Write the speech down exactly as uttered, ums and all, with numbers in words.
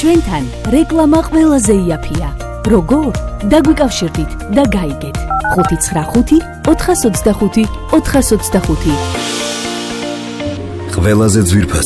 ჩვენთან რეკლამა ყველაზე იაფია. როგორ? დაგვიკავშირდით და გაიგეთ. ხუთი ცხრა ხუთი ოთხას ოცდახუთი ოთხას ოცდახუთი. ყველაზე ძვირფას